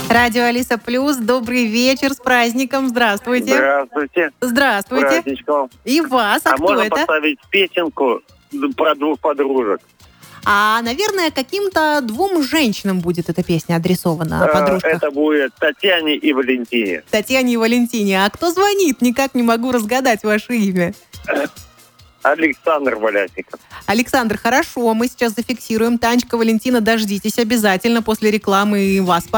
Радио Алиса Плюс. Добрый вечер, с праздником. Здравствуйте. Здравствуйте. Здравствуйте. Праздничком. И вас. А кто можно это? поставить песенку про двух подружек? Наверное, каким-то двум женщинам будет эта песня адресована о подружках. Это будет Татьяне и Валентине. Татьяне и Валентине. А кто звонит? Никак не могу разгадать ваше имя. Александр Валятников. Александр, хорошо, мы сейчас зафиксируем. Танечка, Валентина, дождитесь обязательно после рекламы и вас